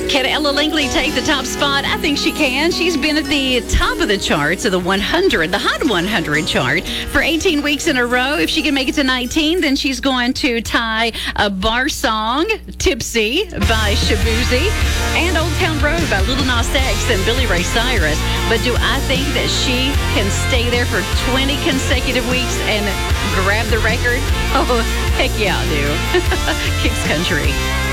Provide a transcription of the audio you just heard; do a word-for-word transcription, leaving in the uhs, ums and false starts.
Can Ella Langley take the top spot? I think she can. She's been at the top of the charts of the one hundred, the Hot one hundred chart for eighteen weeks in a row. If she can make it to nineteen, then she's going to tie a bar song, Tipsy by Shabuzi, and Old Town Road by Little Nas X and Billy Ray Cyrus. But do I think that she can stay there for twenty consecutive weeks and grab the record? Oh, heck yeah, I do. Kicks Country.